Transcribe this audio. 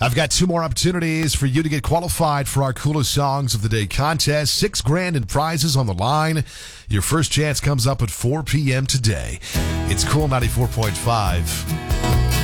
I've got two more opportunities for you to get qualified for our Coolest Songs of the Day contest. $6,000 in prizes on the line. Your first chance comes up at 4 p.m. today. It's Cool 94.5.